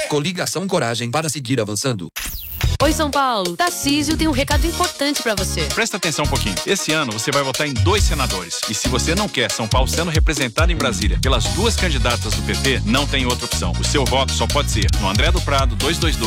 Coligação Coragem para seguir avançando. Oi, São Paulo. Tarcísio tem um recado importante pra você. Presta atenção um pouquinho. Esse ano você vai votar em 2 senadores. E se você não quer São Paulo sendo representado em Brasília pelas 2 candidatas do PP, não tem outra opção. O seu voto só pode ser no André do Prado 222